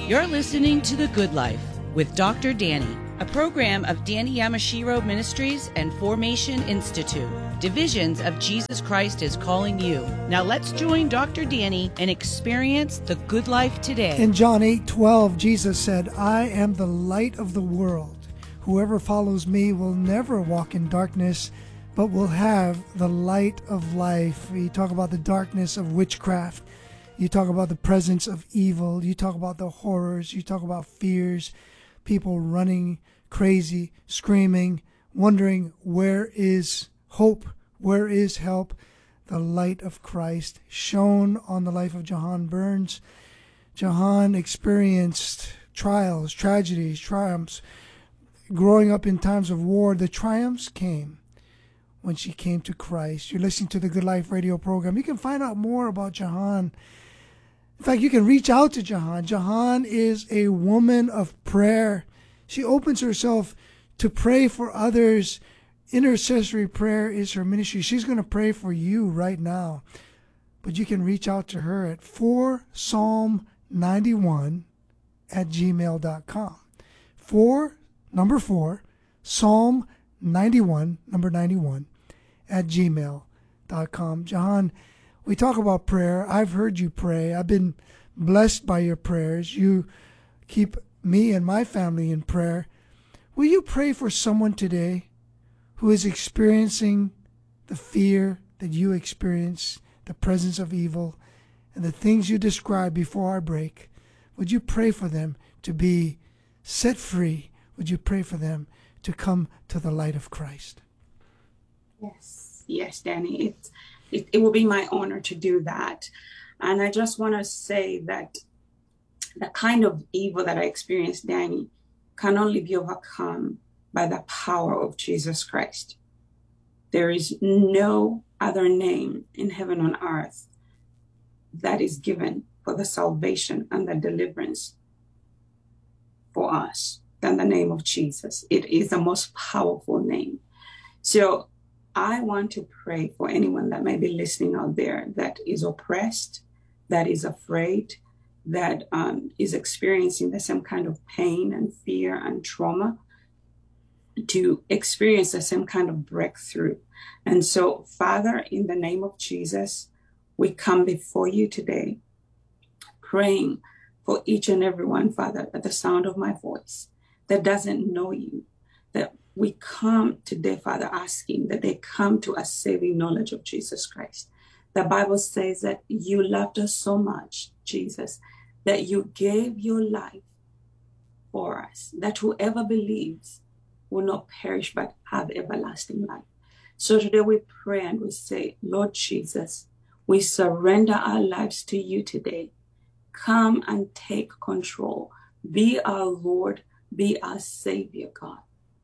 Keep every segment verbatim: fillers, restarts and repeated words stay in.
You're listening to The Good Life with Doctor Danny, a program of Danny Yamashiro Ministries and Formation Institute. Divisions of Jesus Christ is calling you. Now let's join Doctor Danny and experience the good life today. In John eight twelve, Jesus said, I am the light of the world. Whoever follows me will never walk in darkness, but will have the light of life. You talk about the darkness of witchcraft. You talk about the presence of evil. You talk about the horrors. You talk about fears, people running crazy, screaming, wondering where is hope, where is help. The light of Christ shone on the life of Jahan Burns. Jahan experienced trials, tragedies, triumphs. Growing up in times of war, the triumphs came when she came to Christ. You're listening to the Good Life radio program. You can find out more about Jahan. In fact, you can reach out to Jahan. Jahan is a woman of prayer. She opens herself to pray for others. Intercessory prayer is her ministry. She's going to pray for you right now. But you can reach out to her at four psalm ninety-one at gmail dot com. Four, number four, Psalm ninety-one, number ninety-one, at gmail dot com. Jahan, we talk about prayer. I've heard you pray. I've been blessed by your prayers. You keep me and my family in prayer. Will you pray for someone today who is experiencing the fear that you experience, the presence of evil, and the things you described before our break? Would you pray for them to be set free? Would you pray for them to come to the light of Christ? Yes, yes, Danny. It's, it, it will be my honor to do that. And I just want to say that the kind of evil that I experienced, Danny, can only be overcome by the power of Jesus Christ. There is no other name in heaven and earth that is given for the salvation and the deliverance for us than the name of Jesus. It is the most powerful name. So I want to pray for anyone that may be listening out there that is oppressed, that is afraid, that um, is experiencing the same kind of pain and fear and trauma, to experience the same kind of breakthrough. And so, Father, in the name of Jesus, we come before you today, praying for each and every one, Father, at the sound of my voice, that doesn't know you, that we come today, Father, asking that they come to a saving knowledge of Jesus Christ. The Bible says that you loved us so much, Jesus, that you gave your life for us, that whoever believes will not perish but have everlasting life. So today we pray and we say, Lord Jesus, we surrender our lives to you today. Come and take control. Be our Lord, be our Savior, God.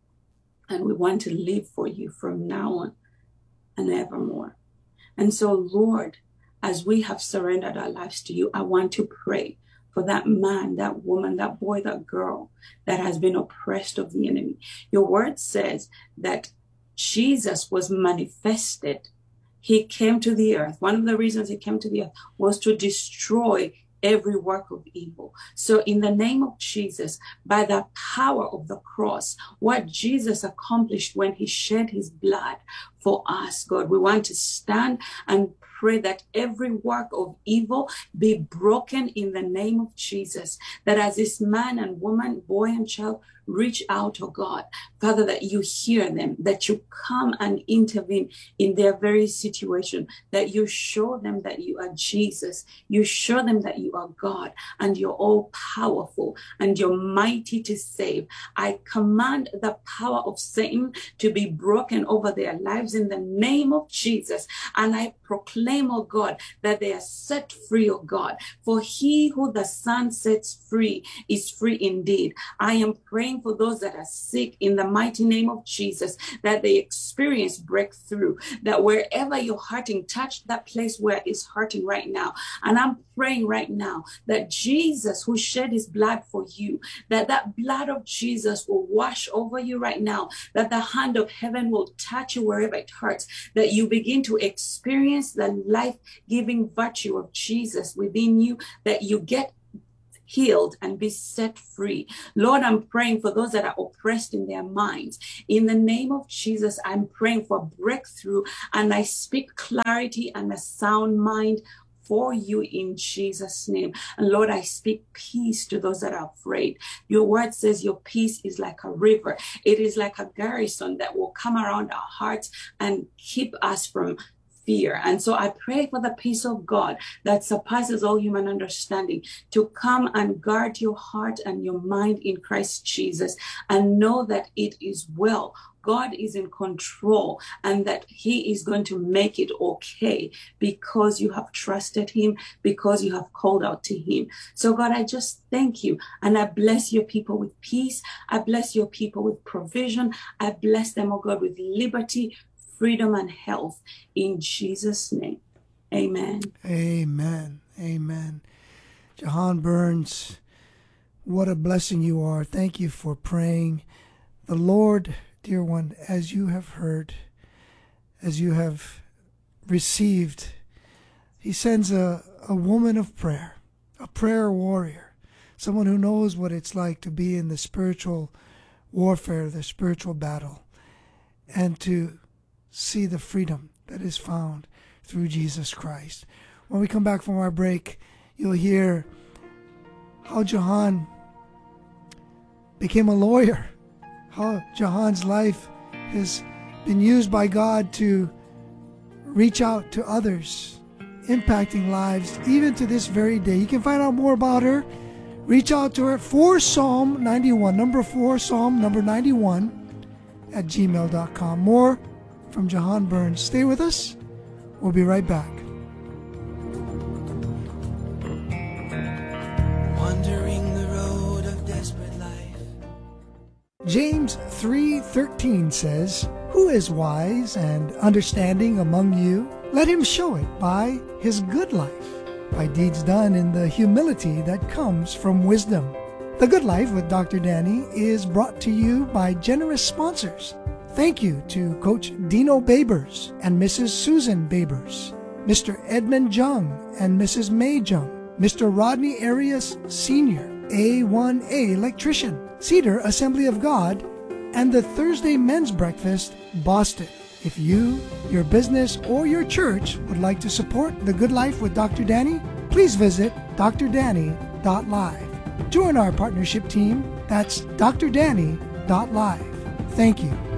And we want to live for you from now on and evermore. And so, Lord, as we have surrendered our lives to you, I want to pray for that man, that woman, that boy, that girl that has been oppressed of the enemy. Your word says that Jesus was manifested. He came to the earth. One of the reasons he came to the earth was to destroy every work of evil. So in the name of Jesus, by the power of the cross, what Jesus accomplished when he shed his blood for us, God, we want to stand and pray that every work of evil be broken in the name of Jesus. That as this man and woman, boy and child reach out, oh God, Father, that you hear them, that you come and intervene in their very situation, that you show them that you are Jesus, you show them that you are God, and you're all powerful, and you're mighty to save. I command the power of Satan to be broken over their lives in the name of Jesus, and I proclaim, oh God, that they are set free, oh God, for he who the Son sets free is free indeed. I am praying for those that are sick in the mighty name of Jesus, that they experience breakthrough, that wherever you're hurting, touch that place where it's hurting right now. And I'm praying right now that Jesus, who shed his blood for you, that that blood of Jesus will wash over you right now, that the hand of heaven will touch you wherever it hurts, that you begin to experience the life-giving virtue of Jesus within you, that you get healed and be set free. Lord, I'm praying for those that are oppressed in their minds. In the name of Jesus, I'm praying for breakthrough, and I speak clarity and a sound mind for you in Jesus' name. And Lord, I speak peace to those that are afraid. Your word says your peace is like a river. It is like a garrison that will come around our hearts and keep us from fear. And so I pray for the peace of God that surpasses all human understanding to come and guard your heart and your mind in Christ Jesus, and know that it is well. God is in control, and that he is going to make it okay because you have trusted him, because you have called out to him. So God, I just thank you, and I bless your people with peace. I bless your people with provision. I bless them, oh God, with liberty, freedom, and health in Jesus' name. Amen. Amen. Amen. Jahan Burns, what a blessing you are. Thank you for praying. The Lord, dear one, as you have heard, as you have received, he sends a, a woman of prayer, a prayer warrior, someone who knows what it's like to be in the spiritual warfare, the spiritual battle, and to see the freedom that is found through Jesus Christ. When we come back from our break, you'll hear how Jahan became a lawyer, how Jahan's life has been used by God to reach out to others, impacting lives even to this very day. You can find out more about her. Reach out to her for Psalm ninety-one, number four, Psalm number ninety-one at gmail dot com. More from Jahan Burns. Stay with us. We'll be right back. Wandering the road of desperate life. James three thirteen says, "Who is wise and understanding among you? Let him show it by his good life, by deeds done in the humility that comes from wisdom." The Good Life with Doctor Danny is brought to you by generous sponsors. Thank you to Coach Dino Babers and Missus Susan Babers, Mister Edmund Jung and Missus May Jung, Mister Rodney Arias Senior, A one A Electrician, Cedar Assembly of God, and the Thursday Men's Breakfast, Boston. If you, your business, or your church would like to support The Good Life with Doctor Danny, please visit d r danny dot live. Join our partnership team. That's d r danny dot live. Thank you.